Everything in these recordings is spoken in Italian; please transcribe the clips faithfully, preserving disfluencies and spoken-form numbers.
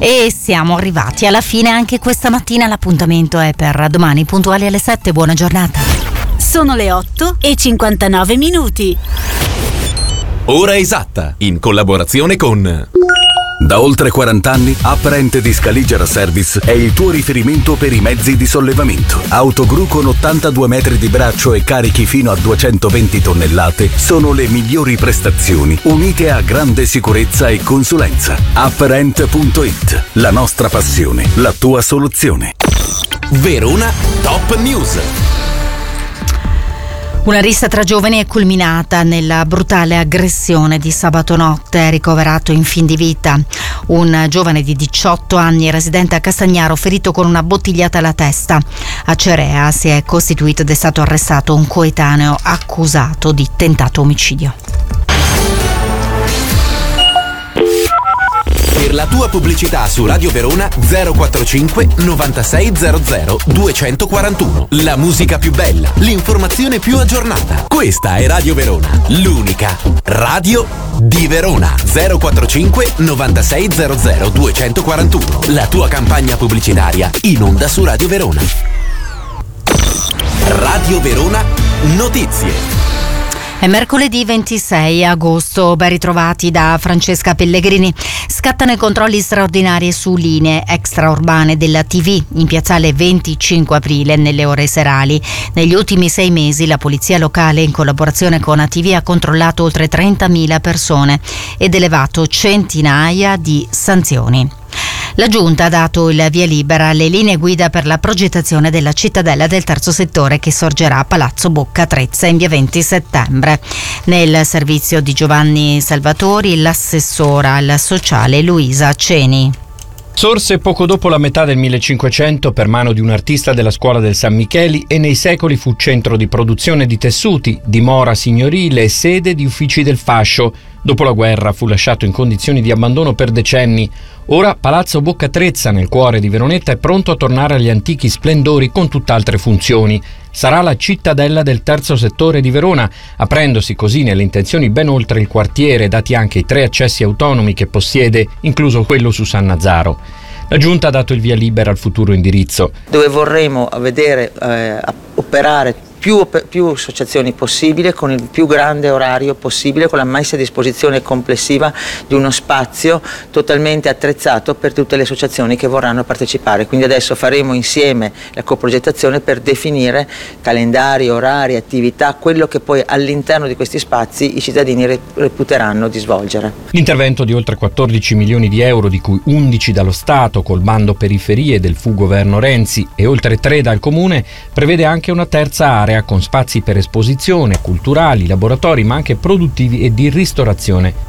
E siamo arrivati alla fine anche questa mattina. L'appuntamento è per domani puntuali alle sette. Buona giornata. Sono le otto e cinquantanove minuti. Ora esatta, in collaborazione con... Da oltre quaranta anni, Apparent di Scaligera Service è il tuo riferimento per i mezzi di sollevamento. Autogru con ottantadue metri di braccio e carichi fino a duecentoventi tonnellate sono le migliori prestazioni, unite a grande sicurezza e consulenza. Apparent punto it, la nostra passione, la tua soluzione. Verona Top News. Una rissa tra giovani è culminata nella brutale aggressione di sabato notte. Ricoverato in fin di vita un giovane di diciotto anni residente a Castagnaro, ferito con una bottigliata alla testa. A Cerea si è costituito ed è stato arrestato un coetaneo accusato di tentato omicidio. Per la tua pubblicità su Radio Verona zero quarantacinque novantasei zero zero duecentoquarantuno. La musica più bella, l'informazione più aggiornata. Questa è Radio Verona, l'unica radio di Verona. zero quarantacinque novantasei zero zero duecentoquarantuno. La tua campagna pubblicitaria in onda su Radio Verona. Radio Verona Notizie. È mercoledì ventisei agosto, ben ritrovati da Francesca Pellegrini. Scattano i controlli straordinari su linee extraurbane della T V in piazzale venticinque aprile nelle ore serali. Negli ultimi sei mesi la polizia locale, in collaborazione con A T V, ha controllato oltre trentamila persone ed elevato centinaia di sanzioni. La Giunta ha dato il via libera alle linee guida per la progettazione della cittadella del terzo settore che sorgerà a Palazzo Bocca Trezza in via venti settembre. Nel servizio di Giovanni Salvatori, l'assessora al sociale Luisa Ceni. Sorse poco dopo la metà del millecinquecento per mano di un artista della scuola del San Micheli e nei secoli fu centro di produzione di tessuti, dimora signorile e sede di uffici del fascio. Dopo la guerra fu lasciato in condizioni di abbandono per decenni. Ora Palazzo Bocca Trezza, nel cuore di Veronetta, è pronto a tornare agli antichi splendori con tutt'altre funzioni. Sarà la cittadella del terzo settore di Verona, aprendosi così nelle intenzioni ben oltre il quartiere, dati anche i tre accessi autonomi che possiede, incluso quello su San Nazaro. La Giunta ha dato il via libera al futuro indirizzo, dove vorremmo vedere eh, operare Più, più associazioni possibile, con il più grande orario possibile, con la messa a disposizione complessiva di uno spazio totalmente attrezzato per tutte le associazioni che vorranno partecipare. Quindi adesso faremo insieme la coprogettazione per definire calendari, orari, attività, quello che poi all'interno di questi spazi i cittadini reputeranno di svolgere. L'intervento di oltre quattordici milioni di euro, di cui undici dallo Stato col bando periferie del fu governo Renzi e oltre tre dal Comune, prevede anche una terza area con spazi per esposizione, culturali, laboratori, ma anche produttivi e di ristorazione.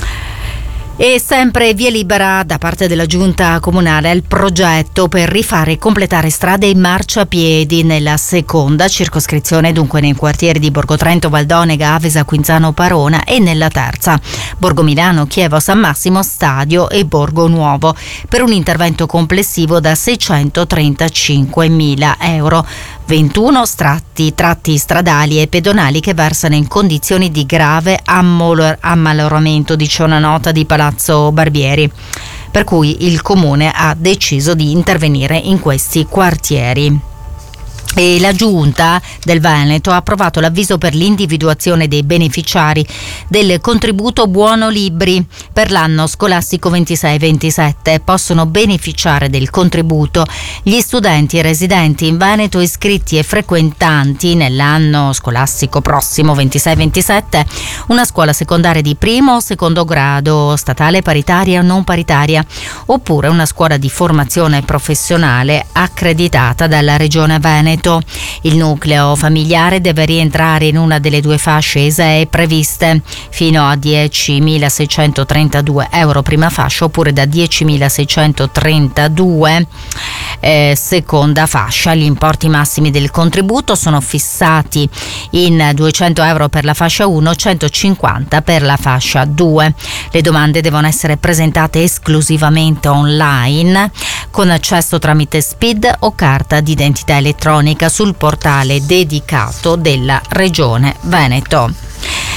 E sempre via libera da parte della Giunta Comunale al progetto per rifare e completare strade e marciapiedi nella seconda circoscrizione, dunque nei quartieri di Borgo Trento, Valdonega, Avesa, Quinzano, Parona, e nella terza, Borgo Milano, Chievo, San Massimo, Stadio e Borgo Nuovo, per un intervento complessivo da seicentotrentacinquemila euro. ventuno stratti, tratti stradali e pedonali che versano in condizioni di grave ammolor- ammaloramento, dice una nota di Palazzo Barbieri, per cui il Comune ha deciso di intervenire in questi quartieri. E la Giunta del Veneto ha approvato l'avviso per l'individuazione dei beneficiari del contributo Buono Libri per l'anno scolastico ventisei ventisette. Possono beneficiare del contributo gli studenti residenti in Veneto iscritti e frequentanti nell'anno scolastico prossimo ventisei ventisette una scuola secondaria di primo o secondo grado, statale, paritaria o non paritaria, oppure una scuola di formazione professionale accreditata dalla Regione Veneto. Il nucleo familiare deve rientrare in una delle due fasce I S E E previste, fino a diecimilaseicentotrentadue euro prima fascia, oppure da diecimilaseicentotrentadue eh, seconda fascia. Gli importi massimi del contributo sono fissati in duecento euro per la fascia uno, centocinquanta per la fascia due. Le domande devono essere presentate esclusivamente online, con accesso tramite S P I D o carta d'identità elettronica sul portale dedicato della Regione Veneto.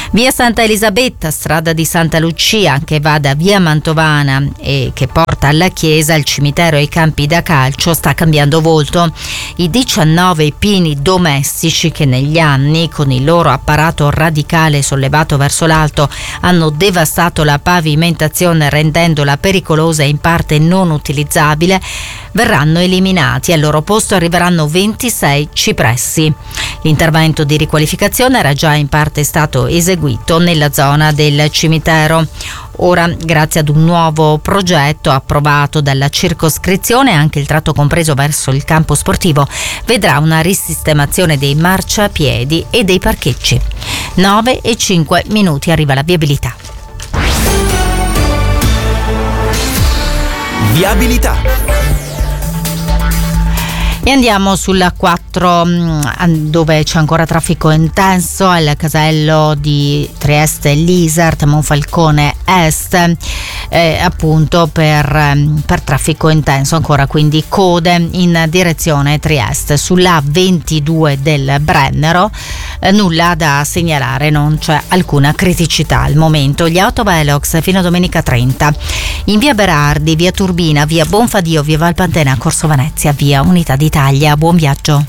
Via Santa Elisabetta, strada di Santa Lucia, che va da via Mantovana e che porta alla chiesa, il cimitero e i campi da calcio, sta cambiando volto. I diciannove pini domestici che negli anni, con il loro apparato radicale sollevato verso l'alto, hanno devastato la pavimentazione rendendola pericolosa e in parte non utilizzabile, verranno eliminati. Al loro posto arriveranno ventisei cipressi. L'intervento di riqualificazione era già in parte stato eseguito nella zona del cimitero. Ora, grazie ad un nuovo progetto approvato dalla circoscrizione, anche il tratto compreso verso il campo sportivo vedrà una risistemazione dei marciapiedi e dei parcheggi. nove e cinque minuti, arriva la viabilità. Viabilità. E andiamo sulla quattro, dove c'è ancora traffico intenso al casello di Trieste Lisart, Monfalcone Est, eh, appunto per, per traffico intenso ancora, quindi code in direzione Trieste. Sulla ventidue del Brennero eh, nulla da segnalare, non c'è alcuna criticità al momento. Gli autovelox fino a domenica trenta. In via Berardi, via Turbina, via Bonfadio, via Valpantena, Corso Venezia, via Unità d'Italia. Buon viaggio.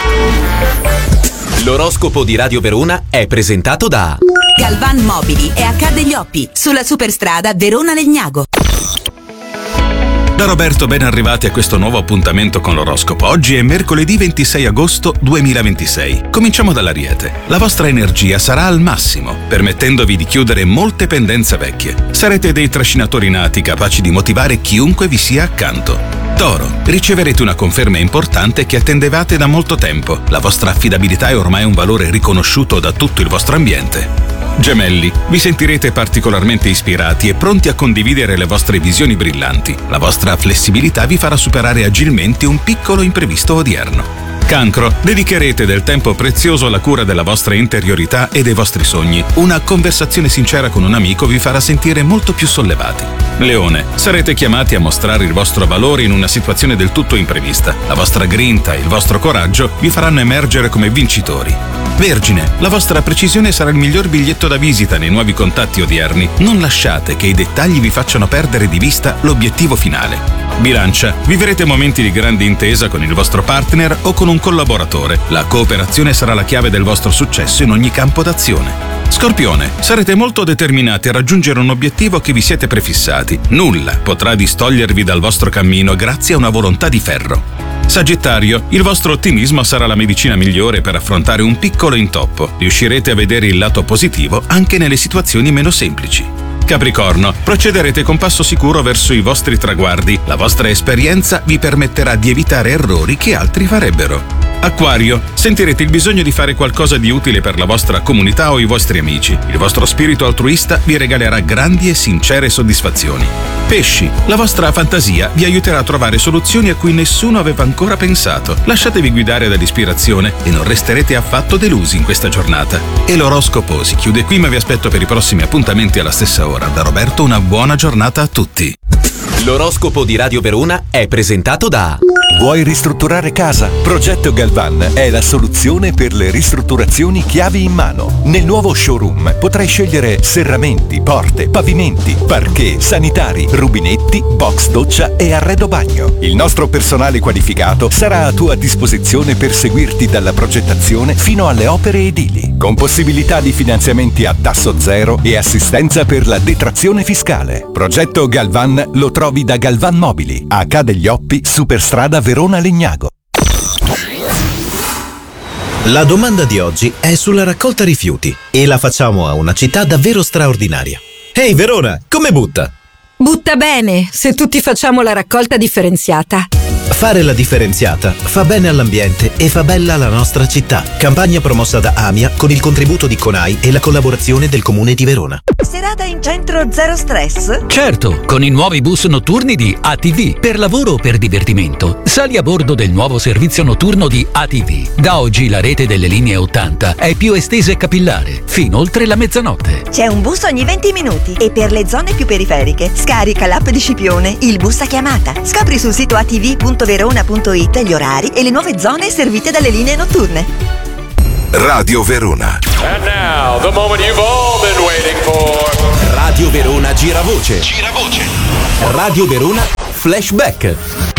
L'oroscopo di Radio Verona è presentato da Galvan Mobili e H degli Oppi, sulla superstrada Verona-Legnago. Da Roberto, ben arrivati a questo nuovo appuntamento con l'oroscopo. Oggi è mercoledì ventisei agosto duemilaventisei. Cominciamo dall'Ariete. La vostra energia sarà al massimo, permettendovi di chiudere molte pendenze vecchie. Sarete dei trascinatori nati, capaci di motivare chiunque vi sia accanto. Toro, riceverete una conferma importante che attendevate da molto tempo. La vostra affidabilità è ormai un valore riconosciuto da tutto il vostro ambiente. Gemelli, vi sentirete particolarmente ispirati e pronti a condividere le vostre visioni brillanti. La vostra flessibilità vi farà superare agilmente un piccolo imprevisto odierno. Cancro, dedicherete del tempo prezioso alla cura della vostra interiorità e dei vostri sogni. Una conversazione sincera con un amico vi farà sentire molto più sollevati. Leone, sarete chiamati a mostrare il vostro valore in una situazione del tutto imprevista. La vostra grinta e il vostro coraggio vi faranno emergere come vincitori. Vergine, la vostra precisione sarà il miglior biglietto da visita nei nuovi contatti odierni. Non lasciate che i dettagli vi facciano perdere di vista l'obiettivo finale. Bilancia, vivrete momenti di grande intesa con il vostro partner o con un collaboratore. La cooperazione sarà la chiave del vostro successo in ogni campo d'azione. Scorpione, sarete molto determinati a raggiungere un obiettivo che vi siete prefissati. Nulla potrà distogliervi dal vostro cammino grazie a una volontà di ferro. Sagittario, il vostro ottimismo sarà la medicina migliore per affrontare un piccolo intoppo. Riuscirete a vedere il lato positivo anche nelle situazioni meno semplici. Capricorno, procederete con passo sicuro verso i vostri traguardi. La vostra esperienza vi permetterà di evitare errori che altri farebbero. Acquario, sentirete il bisogno di fare qualcosa di utile per la vostra comunità o i vostri amici. Il vostro spirito altruista vi regalerà grandi e sincere soddisfazioni. Pesci, la vostra fantasia vi aiuterà a trovare soluzioni a cui nessuno aveva ancora pensato. Lasciatevi guidare dall'ispirazione e non resterete affatto delusi in questa giornata. E l'oroscopo si chiude qui, ma vi aspetto per i prossimi appuntamenti alla stessa ora. Da Roberto una buona giornata a tutti. L'oroscopo di Radio Verona è presentato da Vuoi ristrutturare casa? Progetto Galvan è la soluzione per le ristrutturazioni chiavi in mano. Nel nuovo showroom potrai scegliere serramenti, porte, pavimenti, parquet, sanitari, rubinetti, box doccia e arredo bagno. Il nostro personale qualificato sarà a tua disposizione per seguirti dalla progettazione fino alle opere edili, con possibilità di finanziamenti a tasso zero e assistenza per la detrazione fiscale. Progetto Galvan lo trovi da Galvan Mobili, H degli Oppi, Superstrada Verona-Legnago. La domanda di oggi è sulla raccolta rifiuti e la facciamo a una città davvero straordinaria. Ehi Verona, come butta? Butta bene, se tutti facciamo la raccolta differenziata. Fare la differenziata fa bene all'ambiente e fa bella la nostra città. Campagna promossa da AMIA con il contributo di CONAI e la collaborazione del Comune di Verona. Serata in centro zero stress? Certo, con i nuovi bus notturni di A T V. Per lavoro o per divertimento, sali a bordo del nuovo servizio notturno di A T V. Da oggi la rete delle linee ottanta è più estesa e capillare, fino oltre la mezzanotte. C'è un bus ogni venti minuti e per le zone più periferiche scarica l'app di Scipione, il bus a chiamata. Scopri sul sito a t v punto verona punto it gli orari e le nuove zone servite dalle linee notturne. Radio Verona. And now, the moment you've all been waiting for. Radio Verona Giravoce. Giravoce. Radio Verona Flashback.